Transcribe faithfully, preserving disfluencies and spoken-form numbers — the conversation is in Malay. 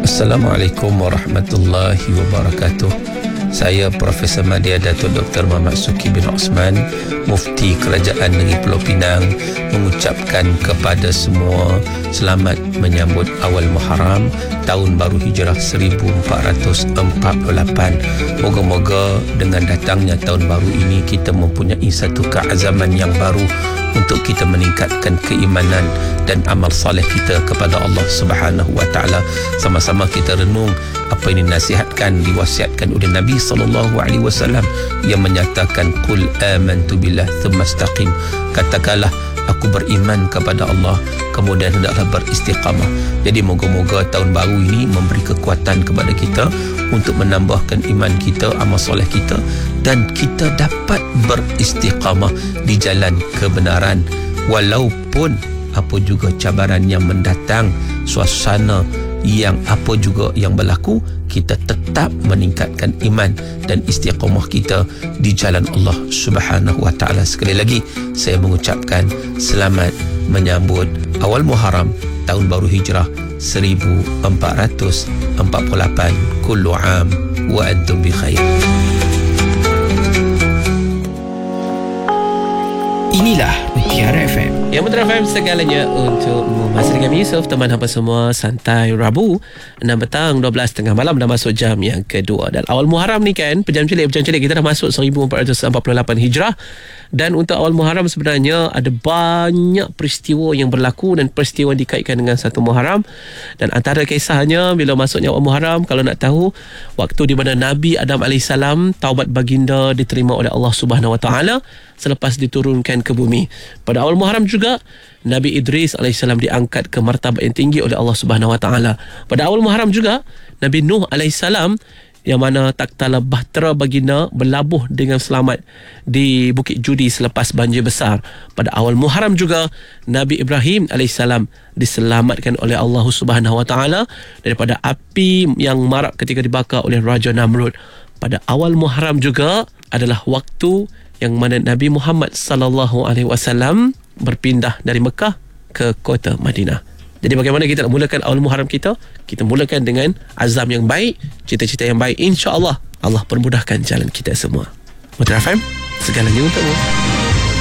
Assalamualaikum warahmatullahi wabarakatuh. Saya Profesor Madya Datuk Doktor Muhammad Suki bin Osman, Mufti Kerajaan Negeri Pulau Pinang, mengucapkan kepada semua selamat menyambut awal Muharram tahun baru Hijrah seribu empat ratus empat puluh lapan. Moga-moga dengan datangnya tahun baru ini kita mempunyai satu keazaman yang baru untuk kita meningkatkan keimanan dan amal soleh kita kepada Allah Subhanahu wa taala. Sama-sama kita renung apa yang dinasihatkan, diwasiatkan oleh Nabi sallallahu alaihi wasallam yang menyatakan qul amantu billah tsumma istaqim. Katakanlah aku beriman kepada Allah, kemudian hendaklah beristiqamah. Jadi moga-moga tahun baru ini memberi kekuatan kepada kita untuk menambahkan iman kita, amal soleh kita, dan kita dapat beristiqamah di jalan kebenaran walaupun apa juga cabaran yang mendatang, suasana yang apa juga yang berlaku, kita tetap meningkatkan iman dan istiqamah kita di jalan Allah Subhanahu wa taala. Sekali lagi saya mengucapkan selamat menyambut awal Muharram tahun baru Hijrah seribu empat ratus empat puluh lapan. Kullu am wa antum bi khair. Inilah Mutiara F M. Yang Mutiara F M segalanya untuk Mas dengan Yusof. Teman hamba semua, santai Rabu enam petang, dua belas tengah malam dah masuk jam yang kedua. Dan awal Muharram ni kan, pejam celik, pejam celik kita dah masuk seribu empat ratus empat puluh lapan Hijrah. Dan untuk awal Muharram sebenarnya ada banyak peristiwa yang berlaku dan peristiwa dikaitkan dengan satu Muharram. Dan antara kisahnya bila masuknya awal Muharram, kalau nak tahu, waktu di mana Nabi Adam alaihissalam taubat baginda diterima oleh Allah Subhanahu wa taala selepas diturunkan ke bumi. Pada awal Muharram juga Nabi Idris alaihissalam diangkat ke martabat yang tinggi oleh Allah Subhanahu wa taala. Pada awal Muharram juga Nabi Nuh alaihissalam yang mana taktala bahtera baginda berlabuh dengan selamat di Bukit Judi selepas banjir besar. Pada awal Muharram juga Nabi Ibrahim alaihissalam diselamatkan oleh Allah Subhanahu wa taala daripada api yang marak ketika dibakar oleh Raja Namrud. Pada awal Muharram juga adalah waktu yang mana Nabi Muhammad sallallahu alaihi wasallam berpindah dari Mekah ke kota Madinah. Jadi bagaimana kita nak mulakan awal Muharram kita? Kita mulakan dengan azam yang baik, cita-cita yang baik. InsyaAllah Allah permudahkan jalan kita semua. Mutiara F M, segalanya untukmu.